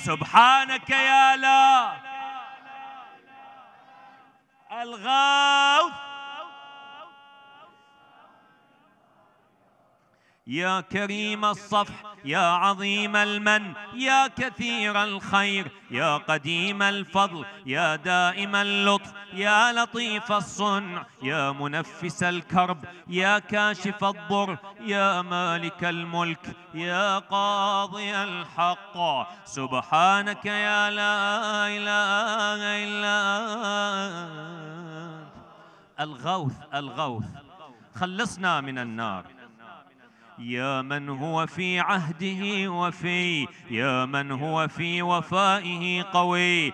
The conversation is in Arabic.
سبحانك يا لا الغوث يا كريم الصفح يا عظيم المن يا كثير الخير يا قديم الفضل يا دائم اللطف يا لطيف الصنع يا منفس الكرب يا كاشف الضر يا مالك الملك يا قاضي الحق سبحانك يا لا إله إلا أنت الغوث الغوث خلصنا من النار يا من هو في عهده وفي يا من هو في وفائه قوي